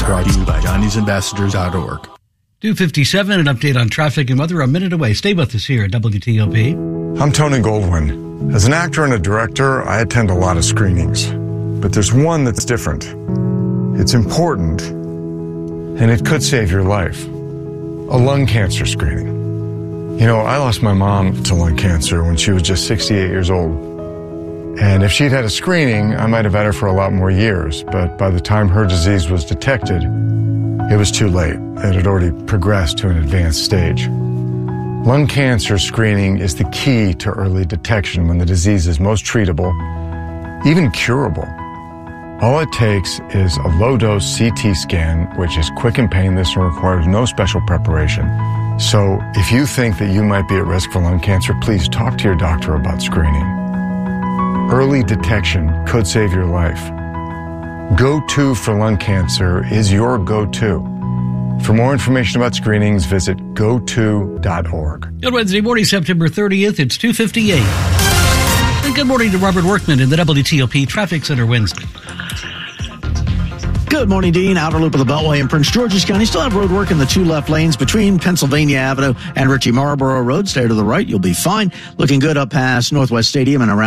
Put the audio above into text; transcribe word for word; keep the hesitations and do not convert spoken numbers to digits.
Brought to you by Johnny's Ambassadors dot org. two fifty-seven, an update on traffic and weather a minute away. Stay with us here at W T O P. I'm Tony Goldwyn. As an actor and a director, I attend a lot of screenings. But there's one that's different. It's important, and it could save your life. A lung cancer screening. You know, I lost my mom to lung cancer when she was just sixty-eight years old. And if she'd had a screening, I might have had her for a lot more years. But by the time her disease was detected, it was too late. It had already progressed to an advanced stage. Lung cancer screening is the key to early detection when the disease is most treatable, even curable. All it takes is a low-dose C T scan, which is quick and painless and requires no special preparation. So if you think that you might be at risk for lung cancer, please talk to your doctor about screening. Early detection could save your life. Go to for lung cancer is your go-to. For more information about screenings, visit go to dot org. Good Wednesday morning, September thirtieth. It's two fifty-eight. And good morning to Robert Workman in the W T O P Traffic Center Wednesday. Good morning, Dean. Outer loop of the Beltway in Prince George's County. Still have road work in the two left lanes between Pennsylvania Avenue and Ritchie Marlborough Road. Stay to the right. You'll be fine. Looking good up past Northwest Stadium and around